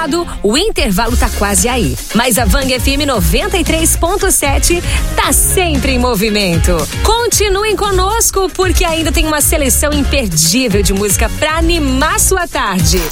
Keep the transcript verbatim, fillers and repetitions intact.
lado, o intervalo tá quase aí. Mas a Vang F M noventa e três ponto sete tá sempre em movimento. Continuem conosco, porque ainda tem uma seleção imperdível de música pra animar sua tarde.